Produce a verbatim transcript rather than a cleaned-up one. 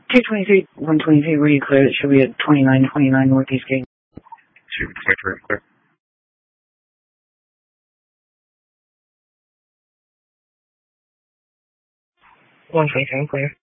two twenty-three, one twenty-three, where you cleared, it should be at twenty-nine twenty-nine Northeast Gate. two twenty-three, clear. one twenty-seven, clear.